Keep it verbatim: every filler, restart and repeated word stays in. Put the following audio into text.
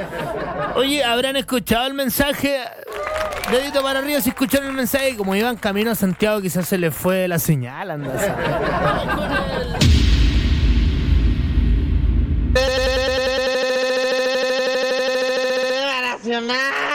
Oye, ¿habrán escuchado el mensaje? Dedito para arriba si escucharon el mensaje. Como iban camino a Santiago, quizás se les fue la señal. Anda, Nacional.